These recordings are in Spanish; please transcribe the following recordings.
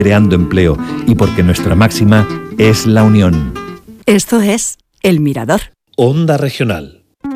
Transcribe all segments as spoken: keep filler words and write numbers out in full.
creando empleo y porque nuestra máxima es la unión. Esto es El Mirador. Onda Regional.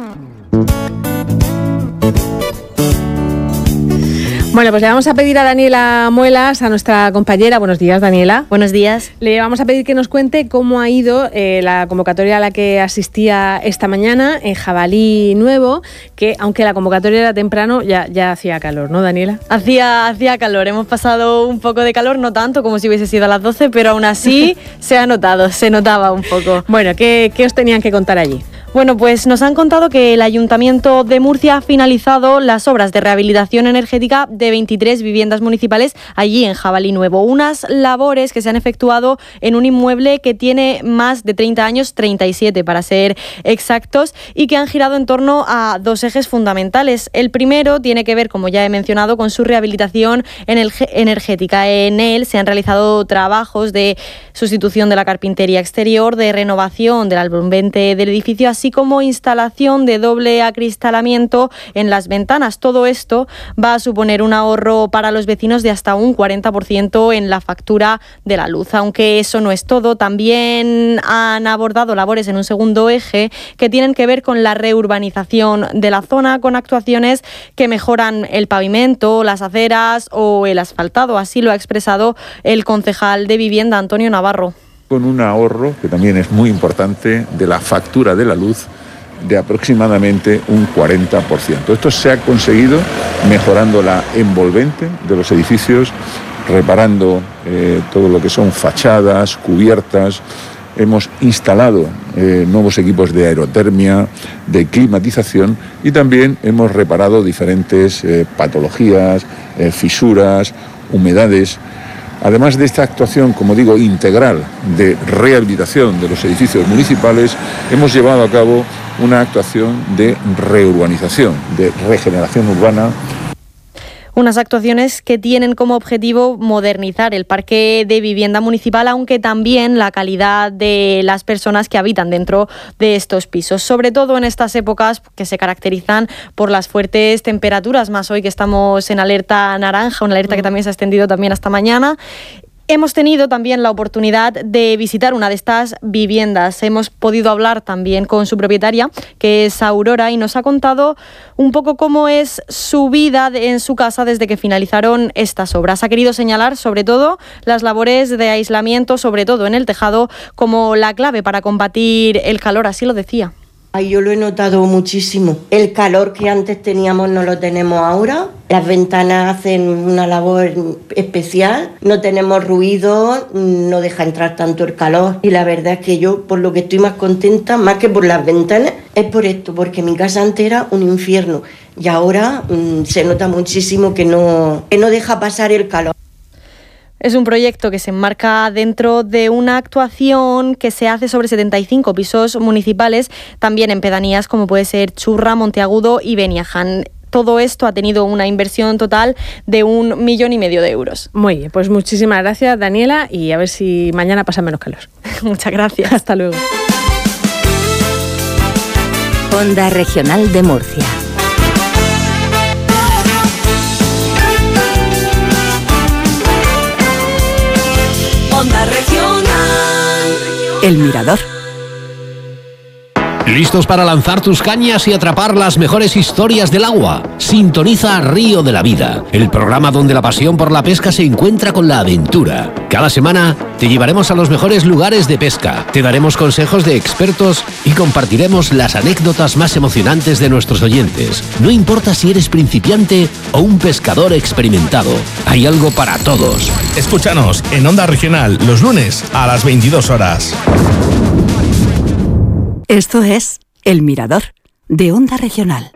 Bueno, pues le vamos a pedir a Daniela Muelas, a nuestra compañera. Buenos días, Daniela. Buenos días. Le vamos a pedir que nos cuente cómo ha ido eh, la convocatoria a la que asistía esta mañana en Jabalí Nuevo, que aunque la convocatoria era temprano, ya, ya hacía calor, ¿no, Daniela? Hacía, hacía calor. Hemos pasado un poco de calor, no tanto como si hubiese sido a las doce, pero aún así se ha notado, se notaba un poco. Bueno, ¿qué, qué os tenían que contar allí? Bueno, pues nos han contado que el Ayuntamiento de Murcia ha finalizado las obras de rehabilitación energética de veintitrés viviendas municipales allí en Jabalí Nuevo. Unas labores que se han efectuado en un inmueble que tiene más de treinta años, treinta y siete para ser exactos, y que han girado en torno a dos ejes fundamentales. El primero tiene que ver, como ya he mencionado, con su rehabilitación energética. En él se han realizado trabajos de sustitución de la carpintería exterior, de renovación del albombente del edificio, así como instalación de doble acristalamiento en las ventanas. Todo esto va a suponer un ahorro para los vecinos de hasta un cuarenta por ciento en la factura de la luz. Aunque eso no es todo, también han abordado labores en un segundo eje que tienen que ver con la reurbanización de la zona, con actuaciones que mejoran el pavimento, las aceras o el asfaltado. Así lo ha expresado el concejal de Vivienda, Antonio Navarro. Con un ahorro, que también es muy importante, de la factura de la luz de aproximadamente un cuarenta por ciento. Esto se ha conseguido mejorando la envolvente de los edificios, reparando eh, todo lo que son fachadas, cubiertas. Hemos instalado eh, nuevos equipos de aerotermia, de climatización, y también hemos reparado diferentes eh, patologías, eh, fisuras, humedades. Además de esta actuación, como digo, integral de rehabilitación de los edificios municipales, hemos llevado a cabo una actuación de reurbanización, de regeneración urbana. Unas actuaciones que tienen como objetivo modernizar el parque de vivienda municipal, aunque también la calidad de las personas que habitan dentro de estos pisos, sobre todo en estas épocas que se caracterizan por las fuertes temperaturas, más hoy que estamos en alerta naranja, una alerta que también se ha extendido también hasta mañana. Hemos tenido también la oportunidad de visitar una de estas viviendas. Hemos podido hablar también con su propietaria, que es Aurora, y nos ha contado un poco cómo es su vida en su casa desde que finalizaron estas obras. Ha querido señalar sobre todo las labores de aislamiento, sobre todo en el tejado, como la clave para combatir el calor, así lo decía. Ay, yo lo he notado muchísimo. El calor que antes teníamos no lo tenemos ahora. Las ventanas hacen una labor especial. No tenemos ruido, no deja entrar tanto el calor. Y la verdad es que yo, por lo que estoy más contenta, más que por las ventanas, es por esto, porque mi casa antes era un infierno. Y ahora mmm, se nota muchísimo que no, que no deja pasar el calor. Es un proyecto que se enmarca dentro de una actuación que se hace sobre setenta y cinco pisos municipales, también en pedanías como puede ser Churra, Monteagudo y Beniaján. Todo esto ha tenido una inversión total de un millón y medio de euros. Muy bien, pues muchísimas gracias, Daniela, y a ver si mañana pasa menos calor. Muchas gracias. Hasta luego. Onda Regional de Murcia. Onda Regional. El Mirador. ¿Listos para lanzar tus cañas y atrapar las mejores historias del agua? Sintoniza Río de la Vida, el programa donde la pasión por la pesca se encuentra con la aventura. Cada semana te llevaremos a los mejores lugares de pesca, te daremos consejos de expertos y compartiremos las anécdotas más emocionantes de nuestros oyentes. No importa si eres principiante o un pescador experimentado, hay algo para todos. Escúchanos en Onda Regional los lunes a las veintidós horas. Esto es El Mirador, de Onda Regional.